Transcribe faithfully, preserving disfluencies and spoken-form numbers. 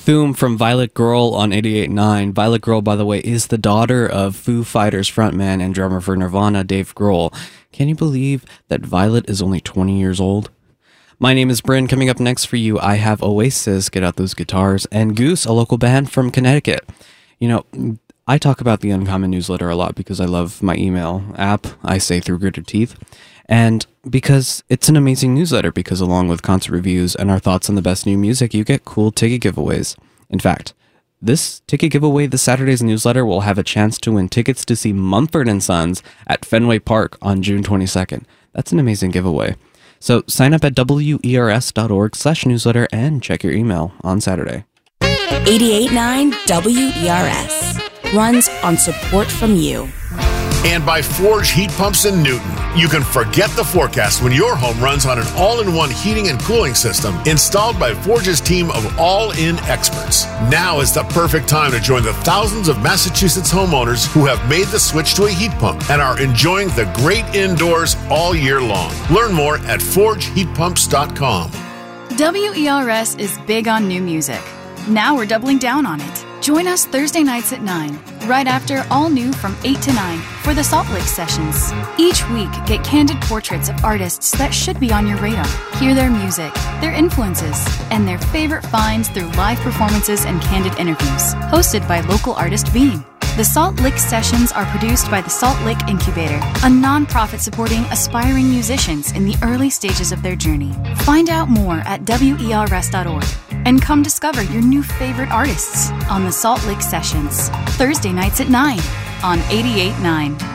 Thum from Violet Girl on eighty-eight point nine. Violet Girl, by the way, is the daughter of Foo Fighters frontman and drummer for Nirvana, Dave Grohl. Can you believe that Violet is only twenty years old? My name is Bryn. Coming up next for you, I have Oasis, Get Out Those Guitars, and Goose, a local band from Connecticut. You know, I talk about the Uncommon newsletter a lot because I love my email app, I say through gritted teeth, and because it's an amazing newsletter, because along with concert reviews and our thoughts on the best new music, you get cool ticket giveaways. In fact, this ticket giveaway this Saturday's newsletter will have a chance to win tickets to see Mumford and Sons at Fenway Park on June twenty-second. That's an amazing giveaway. So sign up at wers.org slash newsletter and check your email on Saturday. eighty-eight point nine W E R S runs on support from you. And by Forge Heat Pumps in Newton. You can forget the forecast when your home runs on an all-in-one heating and cooling system installed by Forge's team of all-in experts. Now is the perfect time to join the thousands of Massachusetts homeowners who have made the switch to a heat pump and are enjoying the great indoors all year long. Learn more at forge heat pumps dot com. W E R S is big on new music. Now we're doubling down on it. Join us Thursday nights at nine, right after All New from eight to nine for the Salt Lake Sessions. Each week, get candid portraits of artists that should be on your radar. Hear their music, their influences, and their favorite finds through live performances and candid interviews. Hosted by local artist Bean. The Salt Lake Sessions are produced by the Salt Lake Incubator, a nonprofit supporting aspiring musicians in the early stages of their journey. Find out more at W E R S dot org and come discover your new favorite artists on the Salt Lake Sessions, Thursday nights at nine on eighty-eight point nine.